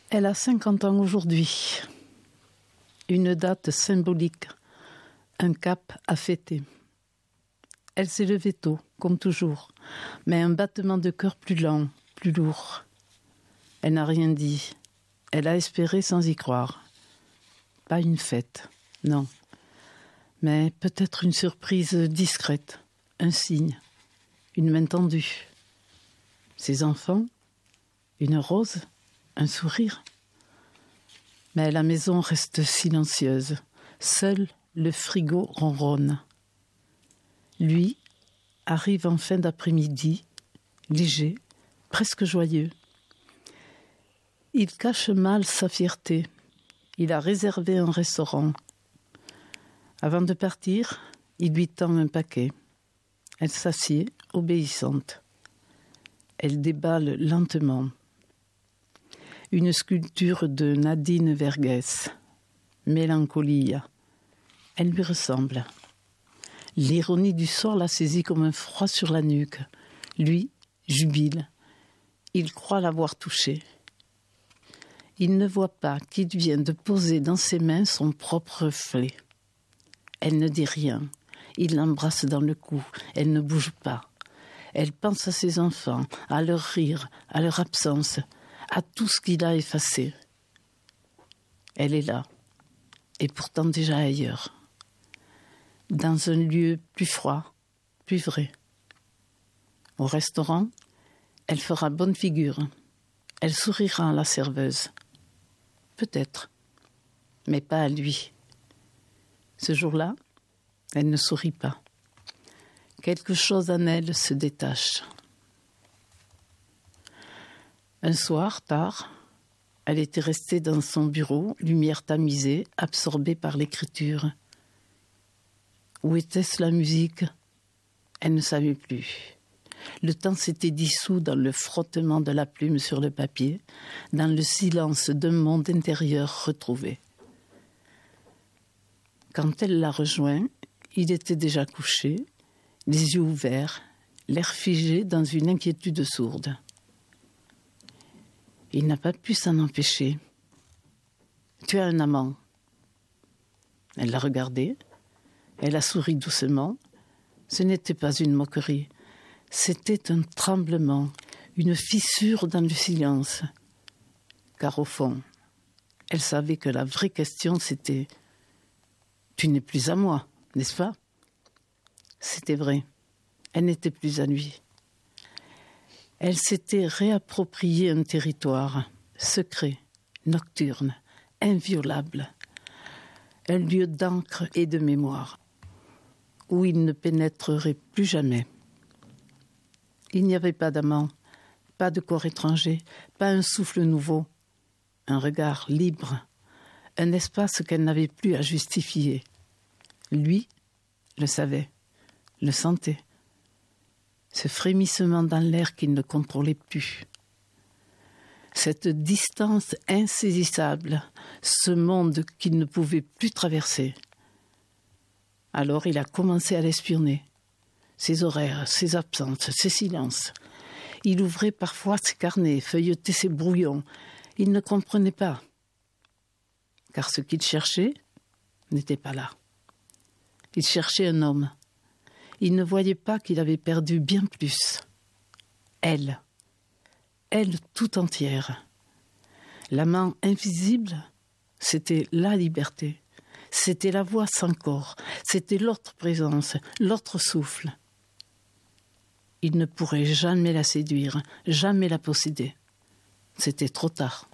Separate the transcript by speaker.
Speaker 1: Elle a 50 ans aujourd'hui. Une date symbolique, un cap à fêter. Elle s'est levée tôt, comme toujours, mais un battement de cœur plus lent, plus lourd. Elle n'a rien dit. Elle a espéré sans y croire. Pas une fête, non. Mais peut-être une surprise discrète, un signe, une main tendue. Ses enfants, une rose, un sourire. Mais la maison reste silencieuse. Seul le frigo ronronne. Lui arrive en fin d'après-midi, léger, presque joyeux. Il cache mal sa fierté. Il a réservé un restaurant. Avant de partir, il lui tend un paquet. Elle s'assied, obéissante. Elle déballe lentement. Une sculpture de Nadine Vergès. Mélancolia. Elle lui ressemble. L'ironie du sort l'a saisie comme un froid sur la nuque. Lui jubile. Il croit l'avoir touchée. Il ne voit pas qu'il vient de poser dans ses mains son propre reflet. Elle ne dit rien. Il l'embrasse dans le cou. Elle ne bouge pas. Elle pense à ses enfants, à leur rire, à leur absence, à tout ce qu'il a effacé. Elle est là, et pourtant déjà ailleurs. Dans un lieu plus froid, plus vrai. Au restaurant, elle fera bonne figure. Elle sourira à la serveuse. Peut-être, mais pas à lui. Ce jour-là, elle ne sourit pas. Quelque chose en elle se détache. Un soir, tard, elle était restée dans son bureau, lumière tamisée, absorbée par l'écriture. Où était-ce la musique ? Elle ne savait plus. Le temps s'était dissous dans le frottement de la plume sur le papier, dans le silence d'un monde intérieur retrouvé. Quand elle l'a rejoint, il était déjà couché, les yeux ouverts, l'air figé dans une inquiétude sourde. Il n'a pas pu s'en empêcher. « Tu as un amant ?» Elle l'a regardé. Elle a souri doucement. Ce n'était pas une moquerie. C'était un tremblement, une fissure dans le silence. Car au fond, elle savait que la vraie question, c'était « Tu n'es plus à moi, n'est-ce pas ?» C'était vrai. Elle n'était plus à lui. Elle s'était réapproprié un territoire secret, nocturne, inviolable. Un lieu d'encre et de mémoire, où il ne pénétrerait plus jamais. Il n'y avait pas d'amant, pas de corps étranger, pas un souffle nouveau, un regard libre, un espace qu'elle n'avait plus à justifier. Lui le savait, le sentait. Ce frémissement dans l'air qu'il ne contrôlait plus. Cette distance insaisissable, ce monde qu'il ne pouvait plus traverser. Alors il a commencé à l'espionner. Ses horaires, ses absences, ses silences. Il ouvrait parfois ses carnets, feuilletait ses brouillons. Il ne comprenait pas. Car ce qu'il cherchait n'était pas là. Il cherchait un homme. Il ne voyait pas qu'il avait perdu bien plus. Elle tout entière. L'amant invisible, c'était la liberté. C'était la voix sans corps. C'était l'autre présence, l'autre souffle. Il ne pourrait jamais la séduire, jamais la posséder. C'était trop tard.